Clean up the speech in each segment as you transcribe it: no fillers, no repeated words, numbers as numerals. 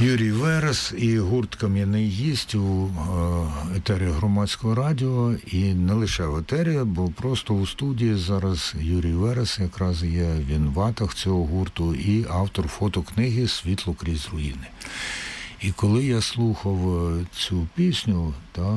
Юрій Верес і гурт «Кам'яний гість» у етері Громадського радіо. І не лише в етері, бо просто у студії зараз Юрій Верес якраз є, він ватаг цього гурту і автор фотокниги «Світло крізь руїни». І коли я слухав цю пісню,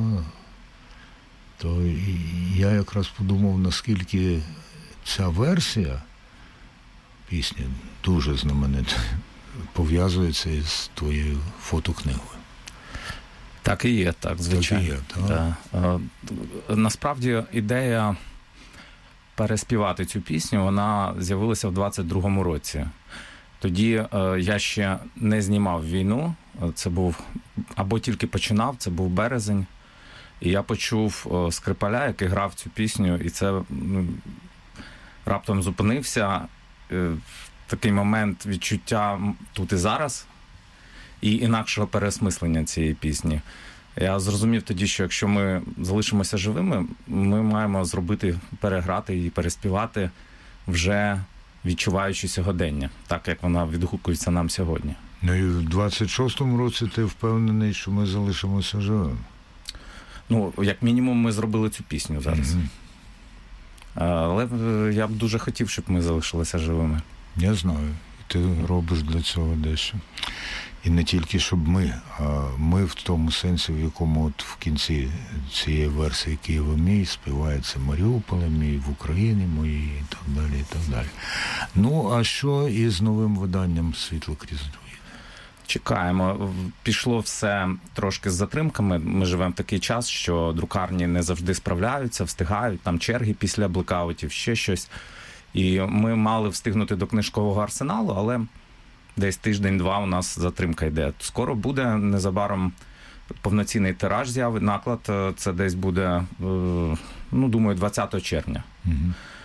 то я якраз подумав, наскільки ця версія пісні дуже знаменита, пов'язується із твоєю фотокнигою. Так і є, так, звичайно. Так і є, так. Насправді ідея переспівати цю пісню, вона з'явилася в 22-му році. Тоді я ще не знімав «Війну», це був, або тільки починав, це був березень, і я почув Скрипаля, який грав цю пісню, і це раптом зупинився, такий момент відчуття тут і зараз, і інакшого переосмислення цієї пісні. Я зрозумів тоді, що якщо ми залишимося живими, ми маємо зробити, переграти її, переспівати, вже відчуваючи сьогодення, так як вона відгукується нам сьогодні. Ну і в 26-му році ти впевнений, що ми залишимося живими? Ну, як мінімум, ми зробили цю пісню зараз. Mm-hmm. Але я б дуже хотів, щоб ми залишилися живими. Я знаю. І ти робиш для цього дещо. І не тільки, щоб ми, а ми в тому сенсі, в якому от в кінці цієї версії «Києва мій» співається «Маріуполе мій», «В Україні моїй» і так далі, і так далі. Ну, а що із новим виданням «Світло крізь руїни»? Чекаємо. Пішло все трошки з затримками. Ми живемо в такий час, що друкарні не завжди справляються, встигають, там черги після блекаутів, ще щось. І ми мали встигнути до книжкового арсеналу, але десь тиждень-два у нас затримка йде. Скоро буде, незабаром повноцінний тираж з'явить, наклад, це десь буде, ну, думаю, 20 червня. Угу.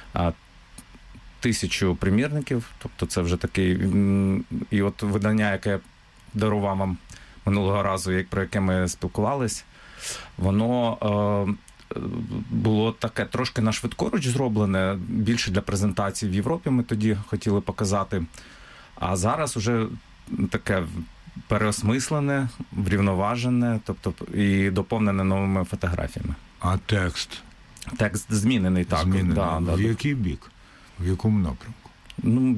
1000 примірників, тобто це вже такий, і от видання, яке дарував вам минулого разу, про яке ми спілкувались, воно було таке трошки на швидкоруч зроблене, більше для презентації в Європі ми тоді хотіли показати, а зараз уже таке переосмислене, врівноважене, тобто і доповнене новими фотографіями. А текст? Текст змінений, так. Змінений. Да, в який бік? В якому напрямку? Ну,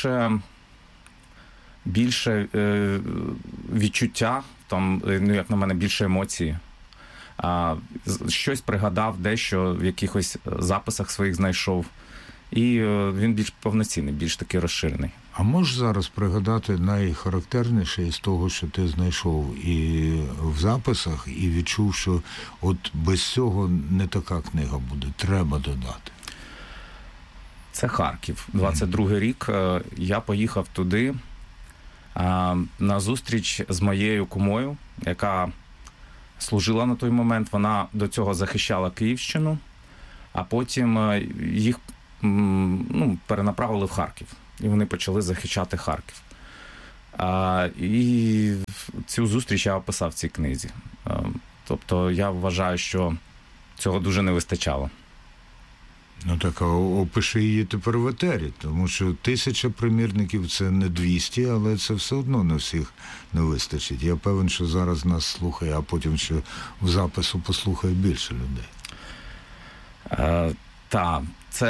більше відчуття, там, ну, як на мене, більше емоції. Щось пригадав, дещо в якихось записах своїх знайшов. І він більш повноцінний, більш такий розширений. А можеш зараз пригадати найхарактерніше із того, що ти знайшов і в записах, і відчув, що от без цього не така книга буде, треба додати? Це Харків, 22-й рік. Я поїхав туди на зустріч з моєю кумою, яка служила на той момент. Вона до цього захищала Київщину, а потім їх перенаправили в Харків. І вони почали захищати Харків. І цю зустріч я описав в цій книзі. Тобто я вважаю, що цього дуже не вистачало. Ну так, опиши її тепер в етері, тому що 1000 примірників – це не 200, але це все одно на всіх не вистачить. Я певен, що зараз нас слухає, а потім ще в запису послухає більше людей. Так,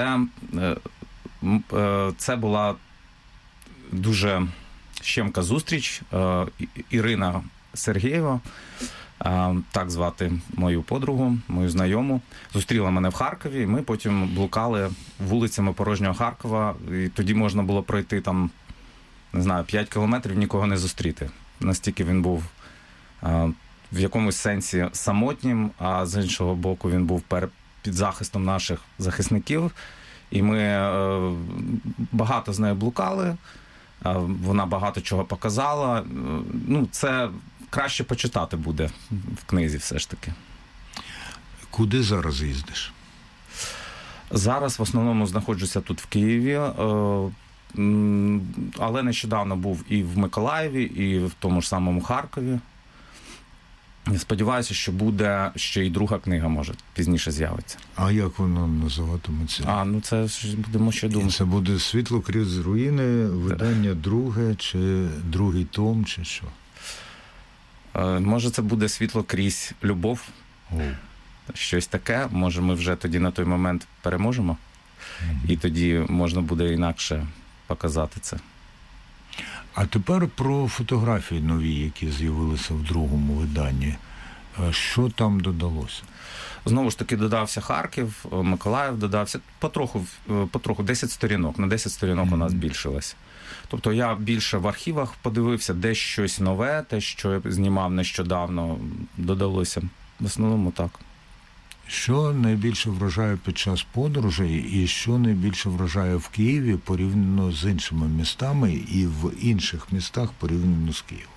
це була дуже щемка зустріч. Ірина Сергієва, так звати мою подругу, мою знайому, зустріла мене в Харкові, і ми потім блукали вулицями порожнього Харкова, і тоді можна було пройти там, не знаю, 5 кілометрів, нікого не зустріти. Настільки він був в якомусь сенсі самотнім, а з іншого боку він був під захистом наших захисників. І ми багато з нею блукали, вона багато чого показала. Ну, це краще почитати буде в книзі все ж таки. Куди зараз їздиш? Зараз в основному знаходжуся тут в Києві, але нещодавно був і в Миколаєві, і в тому ж самому Харкові. Сподіваюся, що буде ще й друга книга, може, пізніше з'явиться. А як воно називатиметься? Ну це будемо ще думати. Це буде «Світло крізь руїни», видання друге, чи другий том, чи що? Може, це буде світло крізь любов. Щось таке. Може, ми вже тоді на той момент переможемо. І тоді можна буде інакше показати це. А тепер про фотографії нові, які з'явилися в другому виданні. Що там додалося? Знову ж таки, додався Харків, Миколаїв додався. Потроху, 10 сторінок. На 10 сторінок у нас збільшилось. Тобто я більше в архівах подивився, де щось нове, те, що я знімав нещодавно, додалося. В основному так. Що найбільше вражає під час подорожей і що найбільше вражає в Києві порівняно з іншими містами і в інших містах порівняно з Києвом?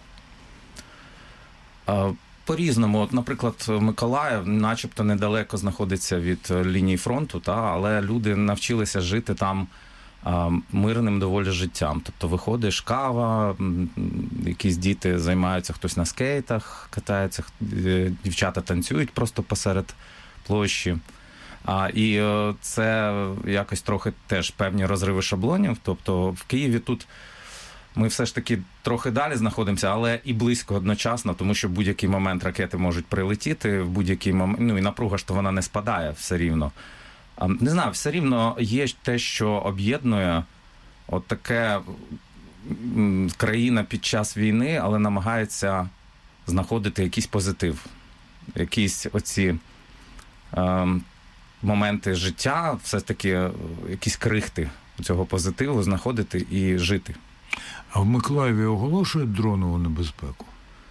По-різному. От, наприклад, Миколаїв начебто недалеко знаходиться від лінії фронту, але люди навчилися жити там мирним доволі життям. Тобто виходиш, кава, якісь діти займаються, хтось на скейтах катається, дівчата танцюють просто посеред площі. І це якось трохи теж певні розриви шаблонів. Тобто в Києві тут ми все ж таки трохи далі знаходимося, але і близько одночасно, тому що в будь-який момент ракети можуть прилетіти, в будь-який момент, і напруга ж то вона не спадає все рівно. Не знаю, все рівно є те, що об'єднує от таке країна під час війни, але намагається знаходити якийсь позитив, якісь оці моменти життя, все-таки якісь крихти цього позитиву знаходити і жити. А в Миколаєві оголошують дронову небезпеку?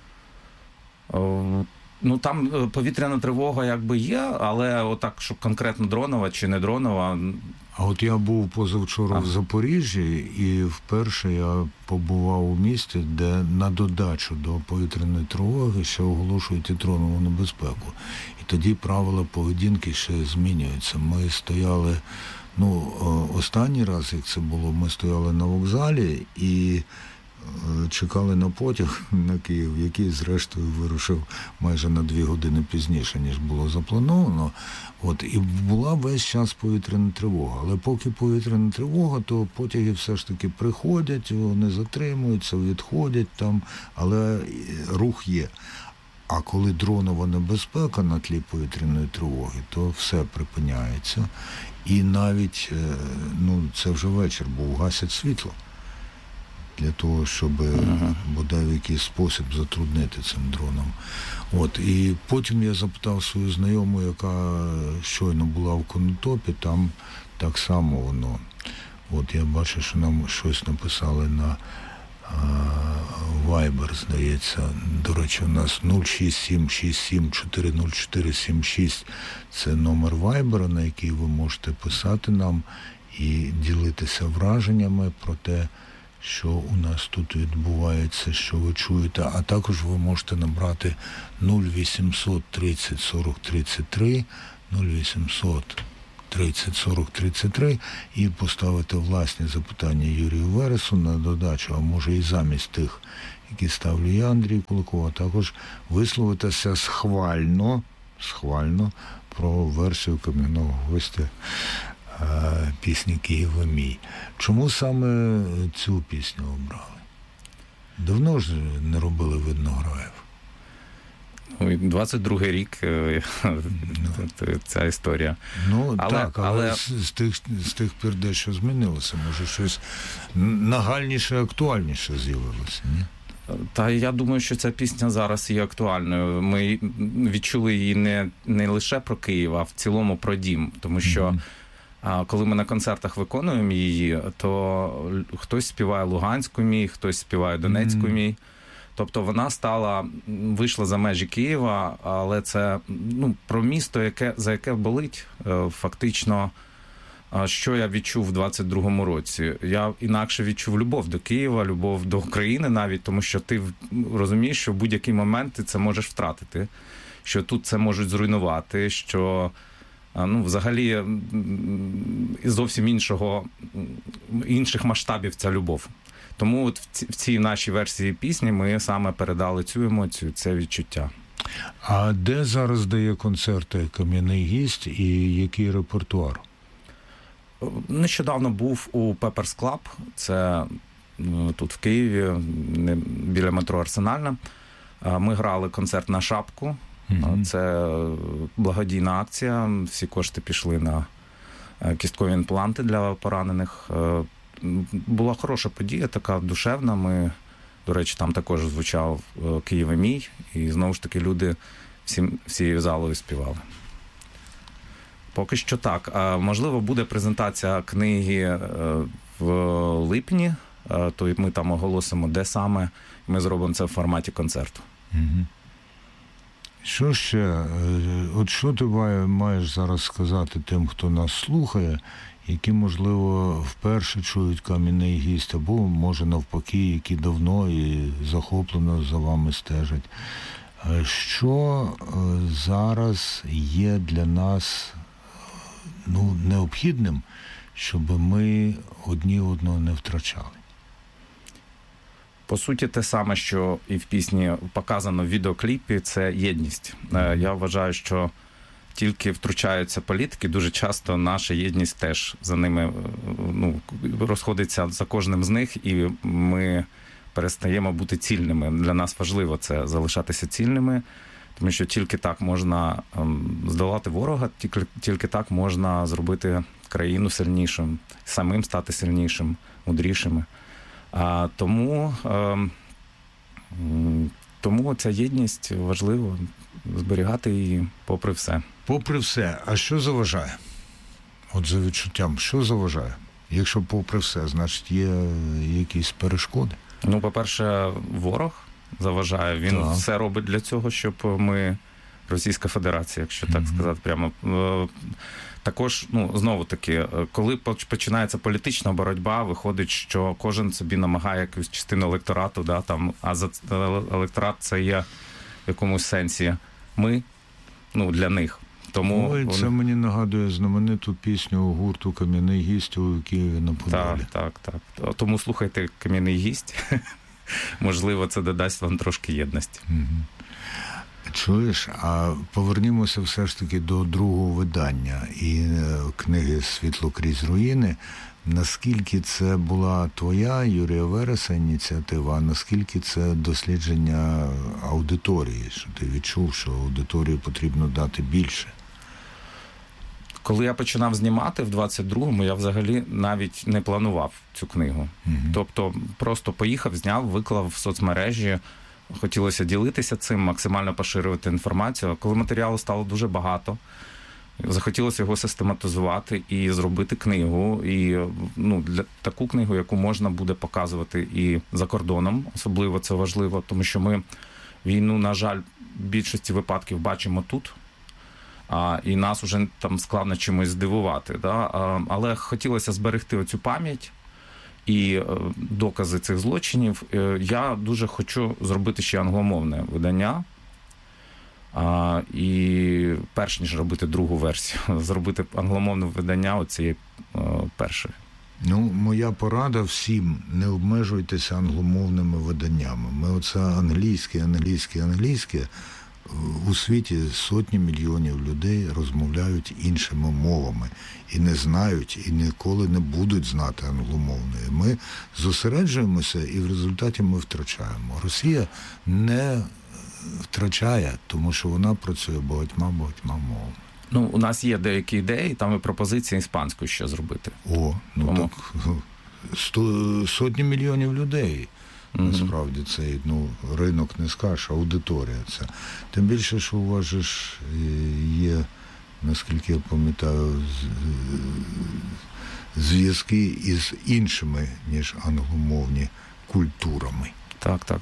Там повітряна тривога якби є, але отак, щоб конкретно дронова чи не дронова. А от я був позавчора в Запоріжжі, і вперше я побував у місті, де на додачу до повітряної тривоги ще оголошують і дронову небезпеку. І тоді правила поведінки ще змінюються. Ми стояли, останній раз, як це було, ми стояли на вокзалі і чекали на потяг на Київ, який, зрештою, вирушив майже на 2 години пізніше, ніж було заплановано. І була весь час повітряна тривога. Але поки повітряна тривога, то потяги все ж таки приходять, вони затримуються, відходять там, але рух є. А коли дронова небезпека на тлі повітряної тривоги, то все припиняється. І навіть, це вже вечір, бо гасять світло. Для того, щоб бодай в якийсь спосіб затруднити цим дроном. І потім я запитав свою знайому, яка щойно була в Конотопі, там так само воно. Я бачу, що нам щось написали на Viber, здається. До речі, у нас 06767400476. Це номер Viber, на який ви можете писати нам і ділитися враженнями про те, що у нас тут відбувається, що ви чуєте. А також ви можете набрати 0800 30 40 33, 0800 30 40 33 і поставити власні запитання Юрію Вересу на додачу, а може і замість тих, які ставлю я, Андрій Куликов, а також висловитися схвально про версію кам'яного гостя пісні «Києва мій». Чому саме цю пісню обрали? Давно ж не робили «Виднограїв». 22-й рік ця історія. Але з тих пір дещо змінилося. Може, щось нагальніше, актуальніше з'явилося, ні? Та я думаю, що ця пісня зараз є актуальною. Ми відчули її не лише про Київ, а в цілому про дім. Тому що коли ми на концертах виконуємо її, то хтось співає Луганську мій, хтось співає Донецьку мій. Тобто вона вийшла за межі Києва, але це про місто, за яке болить фактично, що я відчув в 22-му році. Я інакше відчув любов до Києва, любов до України навіть, тому що ти розумієш, що в будь-який момент ти це можеш втратити, що тут це можуть зруйнувати, що взагалі зовсім інших масштабів ця любов. Тому в цій нашій версії пісні ми саме передали цю емоцію, це відчуття. А де зараз дає концерти «Кам'яний гість» і який репертуар? Нещодавно був у Pepper's Club, це тут в Києві, біля метро Арсенальна. Ми грали концерт на шапку. Це благодійна акція. Всі кошти пішли на кісткові імпланти для поранених. Була хороша подія, така душевна. Ми, до речі, там також звучав «Києве мій», і знову ж таки люди всією залою співали. Поки що так. Можливо, буде презентація книги в липні, то ми там оголосимо, де саме. Ми зробимо це в форматі концерту. Що ще? От що ти маєш зараз сказати тим, хто нас слухає, які, можливо, вперше чують «Кам'яний гість», або, може, навпаки, які давно і захоплено за вами стежать. Що зараз є для нас необхідним, щоб ми одні одного не втрачали? По суті, те саме, що і в пісні показано в відеокліпі, це єдність. Я вважаю, що тільки втручаються політики, дуже часто наша єдність теж за ними розходиться за кожним з них, і ми перестаємо бути цільними. Для нас важливо це залишатися цільними, тому що тільки так можна здолати ворога, тільки так можна зробити країну сильнішим, самим стати сильнішим, мудрішими. Тому ця єдність важливо зберігати її попри все. Попри все. А що заважає? От за відчуттям, що заважає? Якщо попри все, значить є якісь перешкоди? По-перше, ворог заважає. Він все робить для цього, щоб ми... Російська Федерація, якщо так сказати прямо. Також, знову таки, коли починається політична боротьба, виходить, що кожен собі намагає якусь частину електорату, а за електорат це є в якомусь сенсі ми, для них. Тому це мені нагадує знамениту пісню гурту «Кам'яний гість» у Києві на Подолі. Так. Тому слухайте «Кам'яний гість». Можливо, це додасть вам трошки єдності. Чуєш, а повернімося все ж таки до другого видання і книги «Світло крізь руїни». Наскільки це була твоя, Юрія Вереса, ініціатива, а наскільки це дослідження аудиторії, що ти відчув, що аудиторії потрібно дати більше? Коли я починав знімати в 22-му, я взагалі навіть не планував цю книгу. Тобто просто поїхав, зняв, виклав в соцмережі. Хотілося ділитися цим, максимально поширювати інформацію. Коли матеріалу стало дуже багато, захотілося його систематизувати і зробити книгу. І для таку книгу, яку можна буде показувати і за кордоном, особливо це важливо, тому що ми війну, на жаль, в більшості випадків бачимо тут. І нас уже там складно чимось здивувати. Але хотілося зберегти оцю пам'ять і докази цих злочинів. Я дуже хочу зробити ще англомовне видання. І перш ніж робити другу версію, зробити англомовне видання оцієї першої. Моя порада всім: не обмежуйтеся англомовними виданнями. Ми оце англійське. У світі сотні мільйонів людей розмовляють іншими мовами і не знають, і ніколи не будуть знати англомовної. Ми зосереджуємося, і в результаті ми втрачаємо. Росія не втрачає, тому що вона працює багатьма мовами. У нас є деякі ідеї, там і пропозиції іспанською ще зробити. Так сотні мільйонів людей. Насправді цей ринок не скажеш, аудиторія це. Тим більше, що у вас же ж є, наскільки я пам'ятаю, зв'язки із іншими, ніж англомовні культурами. Так.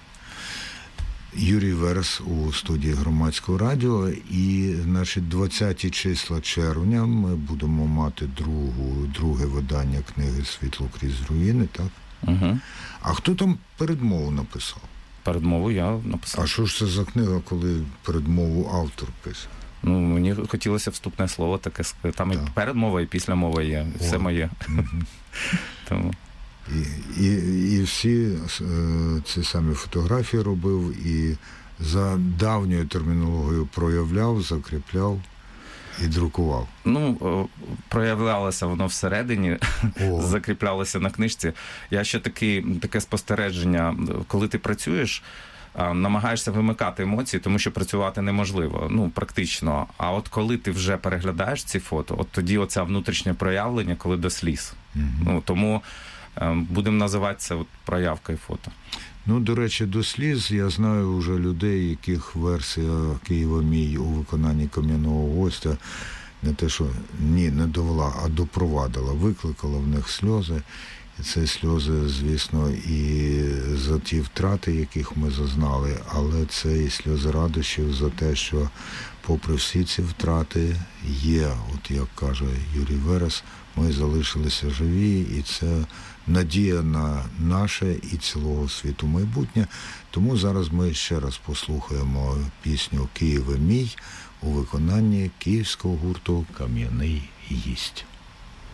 Юрій Верес у студії Громадського радіо, і, 20 числа червня ми будемо мати друге видання книги «Світло крізь руїни», так? А хто там передмову написав? Передмову я написав. А що ж це за книга, коли передмову автор пише? Мені хотілося вступне слово таке. Там і передмова, і післямова є. Все моє. Тому. І всі ці самі фотографії робив, і за давньою термінологією проявляв, закріпляв і друкував. Проявлялося воно всередині, закріплялося на книжці. Я ще таке спостереження, коли ти працюєш, намагаєшся вимикати емоції, тому що працювати неможливо, ну, практично. А от коли ти вже переглядаєш ці фото, от тоді оце внутрішнє проявлення, коли до сліз. Ну, тому будемо називати це от проявкою фото. Ну, до речі, до сліз я знаю вже людей, яких версія «Києва мій» у виконанні Кам'яного гостя не те, що не довела, а допровадила, викликала в них сльози. І це сльози, звісно, і за ті втрати, яких ми зазнали, але це і сльози радощів за те, що попри всі ці втрати є, от як каже Юрій Верес, ми залишилися живі, і це надія на наше і цілого світу майбутнє. Тому зараз ми ще раз послухаємо пісню «Києве мій» у виконанні київського гурту «Кам'яний гість».